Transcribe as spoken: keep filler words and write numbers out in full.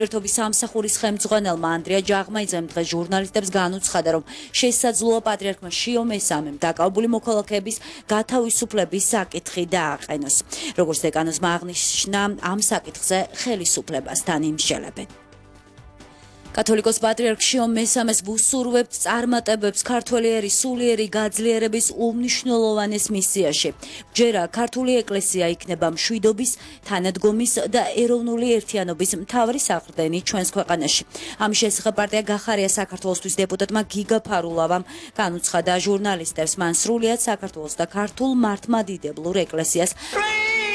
ერთობის სამსახურის ხელმძღვანელმა ანდრია ჯაღმაიძემ დღეს ჟურნალისტებს განუცხადა, რომ შესაძლოა პატრიარქმა შიო მესამემ დაკავებული მოქალაქეების გათავისუფლების საკითხი დააყენოს. როგორც დეკანოზმა აღნიშნა, ამ საკითხზე ხელისუფლებასთან იმსჯელებენ. კათოლიკოს პატრიარქ შიო მესამეს ვუსურვებთ წარმატებებს ქართველი ერის სულიერი გაძლიერების უმნიშვნელოვანეს მისიაში. ჯერა ქართული ეკლესია იქნება მშვიდობის, თანადგომის და ეროვნული ერთიანობის მთავარი საყრდენი ჩვენს ქვეყანაში. ამის შესახებ პარტია გახარია საქართველოსთვის დეპუტატმა გიგა ფარულავამ განუცხადა ჟურნალისტებს, მან სრულიად საქართველოს და ქართულ მართლმადიდებლურ ეკლესიას